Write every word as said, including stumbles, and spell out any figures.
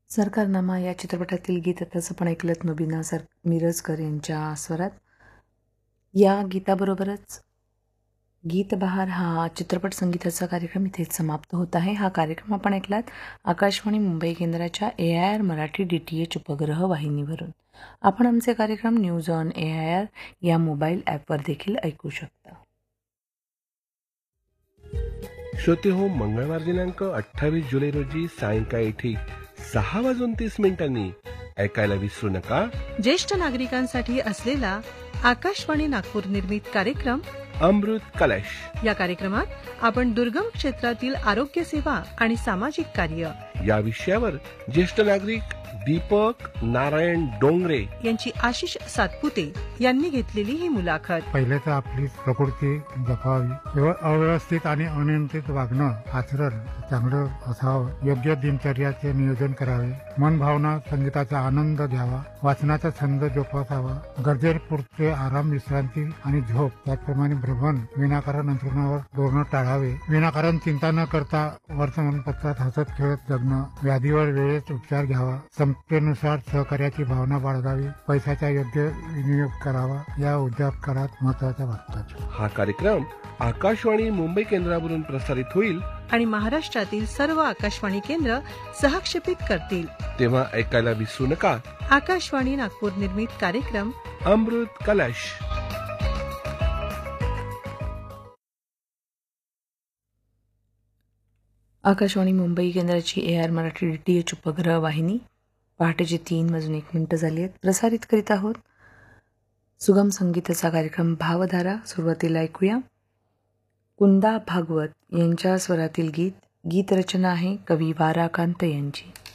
सरकारनामा या चित्रपटातील गीत आताच आपण ऐकलत मुबीना सर मिरजकर यांच्या स्वरात. या गीताबरोबरच गीत बहार हा चित्रपट संगीताचा कार्यक्रम इथेच समाप्त होत आहे. हा कार्यक्रम आपण ऐकलात आकाशवाणी मुंबई केंद्राच्या ए I R Marathi D T H उपग्रह वाहिनीवरून. आपण आमचे कार्यक्रम news on A I R या मोबाईल ॲपवर देखील ऐकू शकता. श्रोते हो, मंगळवार दिनांक अठ्ठावीस जुलै रोजी सायंकाळी ठीक सहा वाजून तीस मिनिटांनी ऐकायला विसरू नका ज्येष्ठ नागरिकांसाठी असलेला आकाशवाणी नागपूर निर्मित कार्यक्रम अमृत कलश. या कार्यक्रमात आपण दुर्गम क्षेत्रातील आरोग्य सेवा आणि सामाजिक कार्य या विषयावर ज्येष्ठ नागरिक दीपक नारायण डोंगरे यांची आशिष सातपुते यांनी घेतलेली ही मुलाखत. पहिले तर आपली प्रकृती जपावी, केवळ अव्यवस्थित आणि अनियंत्रित वागणं आचरण चांगलं असावं, योग्य दिनचर्याचे नियोजन करावे, मन भावना संगीताचा आनंद घ्यावा, वाचनाचा छंद जोपासावा, गरजेपुरते आराम विश्रांती आणि झोप, त्याचप्रमाणे भ्रमण विनाकारण अंथरुणावर डोरणं टाळावे, विनाकारण चिंता न करता वर्तमानपत्रात हसत खेळत जगणं, व्याधीवर वेळेत उपचार घ्यावा, संस्थेनुसार सहकार्याची भावना बाळगावी, पैशाचा योग्य विनियोग करावा, या उद्योगकारात महत्वाच्या वाटतात. हा कार्यक्रम आकाशवाणी मुंबई केंद्रावरून प्रसारित होईल आणि महाराष्ट्रातील सर्व आकाशवाणी केंद्र सहक्षेपित करतील. तेव्हा ऐकायला विसरू नका आकाशवाणी नागपूर निर्मित कार्यक्रम अमृत कलश. आकाशवाणी मुंबई केंद्राची A R Marathi D T H उपग्रह वाहिनी पहाटेचे तीन वाजून एक मिनिटं झाली आहेत. प्रसारित करीत आहोत सुगम संगीताचा कार्यक्रम भावधारा. सुरुवातीला ऐकूया कुंदा भागवत यांच्या स्वरातील गीत. गीत रचना आहे कवी वाराकांत यांची.